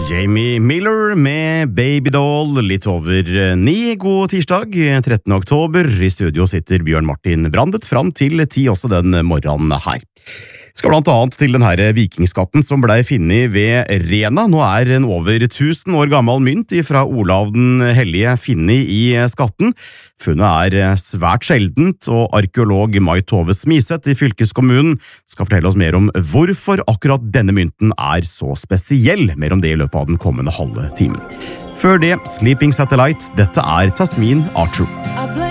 Jamie Miller med Baby Doll, litt over 9. God tirsdag, 13. oktober. I studio sitter Bjørn Martin Brandet fram til 10 også den morgenen her. Skal blant annet til den her vikingskatten som ble funnet ved Rena. Nå en over 1000 år gammel mynt fra Olav den Hellige funnet i skatten. Funnet svært sjeldent, og arkeolog Mai Tove Smiseth i fylkeskommunen skal fortelle oss mer om hvorfor akkurat denne mynten så spesiell. Mer om det i løpet av den kommende halve timen. Før det, Sleeping Satellite. Dette Tasmin Archer.